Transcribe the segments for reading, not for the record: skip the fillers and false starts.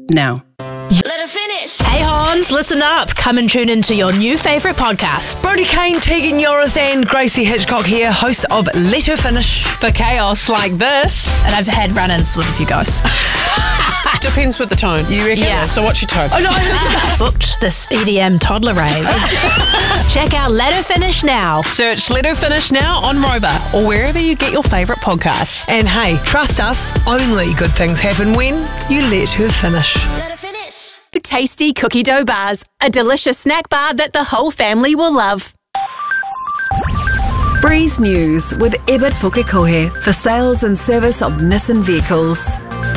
now. Let her finish. Hey Hans, listen up. Come and tune into your new favourite podcast. Brodie Kane, Tegan Yorath and Gracie Hitchcock here, hosts of Let Her Finish. For chaos like this. And I've had run-ins with a few guys. Depends with the tone. You reckon? Yeah. So what's your tone? Oh, no. Booked this EDM toddler rave. Check out Let Her Finish now. Search Let Her Finish now on Rover or wherever you get your favourite podcasts. And hey, trust us, only good things happen when you let her finish. Let her finish. Tasty cookie dough bars, a delicious snack bar that the whole family will love. Breeze News with Ebert Pukekohe for sales and service of Nissan vehicles.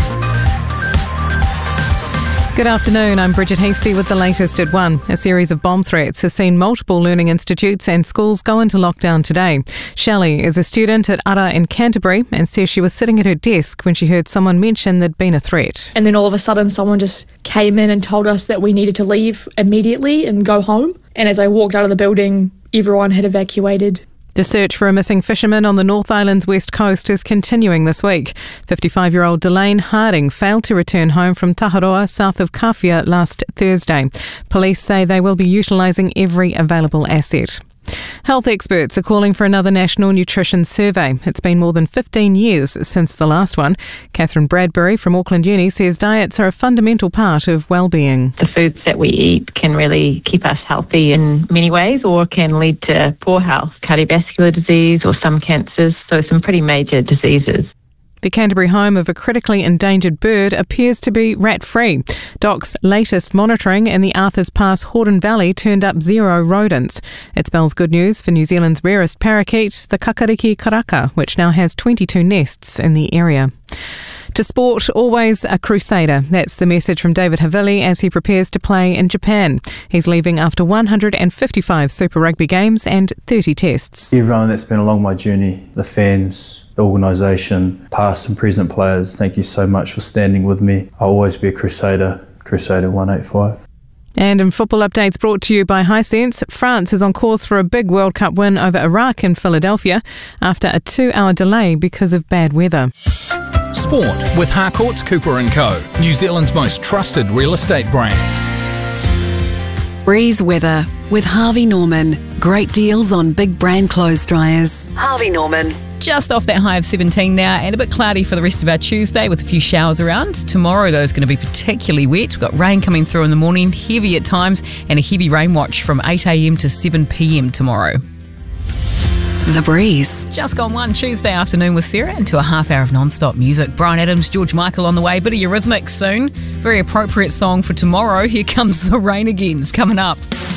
Good afternoon, I'm Bridget Hasty with the latest at 1. A series of bomb threats has seen multiple learning institutes and schools go into lockdown today. Shelley is a student at Ara in Canterbury and says she was sitting at her desk when she heard someone mention there'd been a threat. And then all of a sudden someone just came in and told us that we needed to leave immediately and go home. And as I walked out of the building, everyone had evacuated. The search for a missing fisherman on the North Island's west coast is continuing this week. 55-year-old Delane Harding failed to return home from Taharoa, south of Kawhia, last Thursday. Police say they will be utilising every available asset. Health experts are calling for another national nutrition survey. It's been more than 15 years since the last one. Catherine Bradbury from Auckland Uni says diets are a fundamental part of well-being. The foods that we eat can really keep us healthy in many ways or can lead to poor health, cardiovascular disease or some cancers, so some pretty major diseases. The Canterbury home of a critically endangered bird appears to be rat-free. DOC's latest monitoring in the Arthurs Pass Hordern Valley turned up 0 rodents. It spells good news for New Zealand's rarest parakeet, the Kakariki karaka, which now has 22 nests in the area. To sport, always a crusader. That's the message from David Havili as he prepares to play in Japan. He's leaving after 155 Super Rugby games and 30 tests. Everyone that's been along my journey, the fans, the organisation, past and present players, thank you so much for standing with me. I'll always be a crusader, Crusader 185. And in football updates brought to you by Hisense, France is on course for a big World Cup win over Iraq in Philadelphia after a 2-hour delay because of bad weather. Sport with Harcourts Cooper & Co, New Zealand's most trusted real estate brand. Breeze weather with Harvey Norman. Great deals on big brand clothes dryers. Harvey Norman. Just off that high of 17 now and a bit cloudy for the rest of our Tuesday with a few showers around. Tomorrow, though, is going to be particularly wet. We've got rain coming through in the morning, heavy at times, and a heavy rain watch from 8 a.m. to 7 p.m. tomorrow. The Breeze. Just gone one Tuesday afternoon with Sarah into a half hour of non-stop music. Brian Adams, George Michael on the way. Bit of Eurythmics soon. Very appropriate song for tomorrow. Here comes the rain again. It's coming up.